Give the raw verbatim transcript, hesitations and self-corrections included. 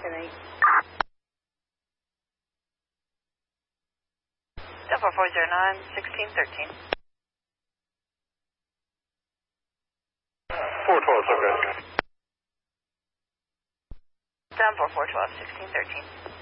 eight. Denver four zero nine, sixteen thirteen. four twelve, okay. Denver four twelve, sixteen thirteen.